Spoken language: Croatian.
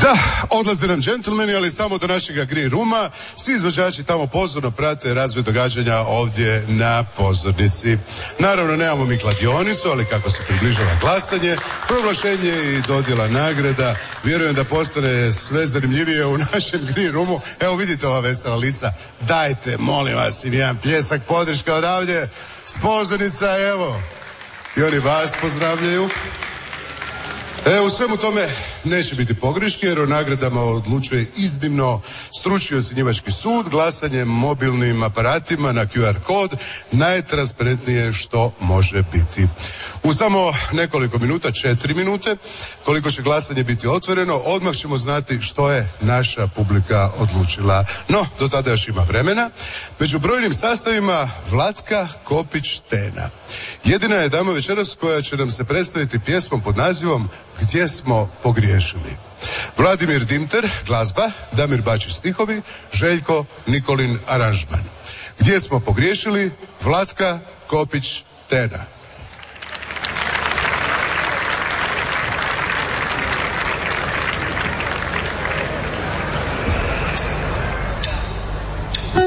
Da, odlaze nam džentlmeni, ali samo do našega green rooma. Svi izvođači tamo pozorno prate razvoj događanja ovdje na pozornici. Naravno, nemamo mi kladionicu, ali kako se približava glasanje, proglašenje i dodjela nagrada, vjerujem da postane sve zanimljivije u našem green roomu. Evo vidite ova vesela lica. Dajte, molim vas, im jedan pljesak podrška odavdje s pozornica, evo. I oni vas pozdravljaju. U svemu tome neće biti pogreške jer o nagradama odlučuje iznimno stručni ocjenjivački sud, glasanje mobilnim aparatima na QR kod, najtransparentnije što može biti. U samo nekoliko minuta, 4 minute, koliko će glasanje biti otvoreno, odmah ćemo znati što je naša publika odlučila. No, do tada još ima vremena. Među brojnim sastavima Vlatka Kopić-Tena. Jedina je dama večeras koja će nam se predstaviti pjesmom pod nazivom Gdje smo pogriješili. Vladimir Dimter, glazba, Damir Bačić stihovi, Željko Nikolin aranžman. Gdje smo pogriješili? Vlatka Kopić-Tena.